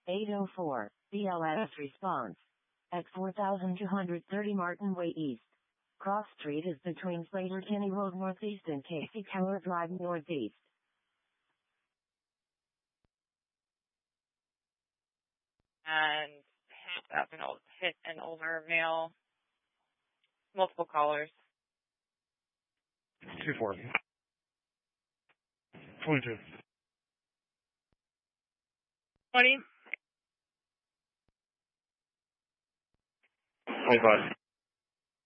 804, BLS response. At 4230 Martin Way East. Cross Street is between Slater Kinney Road Northeast and Casey Keller Drive Northeast. And hit an older male, multiple callers. 240. 22. 20. 25.